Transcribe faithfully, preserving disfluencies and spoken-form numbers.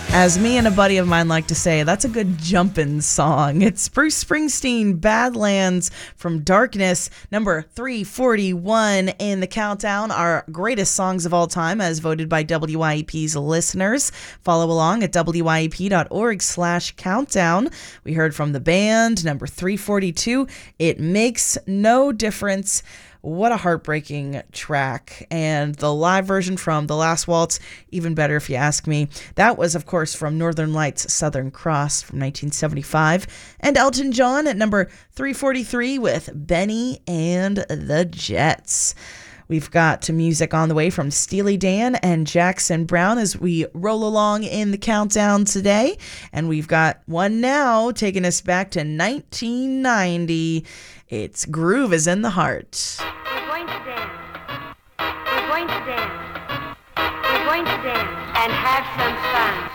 As me and a buddy of mine like to say, that's a good jumpin' song. It's Bruce Springsteen, Badlands from Darkness, number three forty-one in the countdown, our greatest songs of all time as voted by W I E P's listeners. Follow along at W I E P dot org slash countdown. We heard from the band, number three forty-two, It Makes No Difference. What a heartbreaking track. And the live version from The Last Waltz, even better if you ask me. That was, of course, from Northern Lights' Southern Cross from nineteen seventy-five. And Elton John at number three forty-three with Benny and the Jets. We've got to music on the way from Steely Dan and Jackson Browne as we roll along in the countdown today. And we've got one now taking us back to nineteen ninety. It's Groove is in the Heart. We're going to dance. We're going to dance. We're going to dance and have some fun.